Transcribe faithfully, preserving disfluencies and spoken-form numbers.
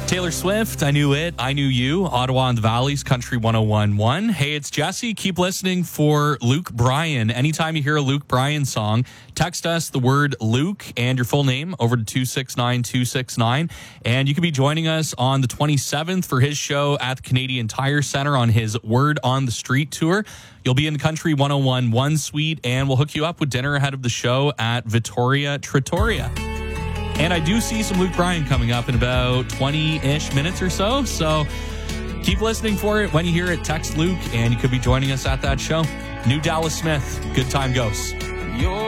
Taylor Swift, I Knew It, I Knew You, Ottawa and the Valleys, Country one oh one point one. Hey, it's Jesse. Keep listening for Luke Bryan. Anytime you hear a Luke Bryan song, text us the word Luke and your full name over to two six nine two six nine. And you could be joining us on the twenty-seventh for his show at the Canadian Tire Centre on his Word on the Street tour. You'll be in the Country one oh one point one suite, and we'll hook you up with dinner ahead of the show at Vittoria Trattoria. And I do see some Luke Bryan coming up in about twenty-ish minutes or so. So keep listening for it. When you hear it, text Luke, and you could be joining us at that show. New Dallas Smith, Good Time Goes. You're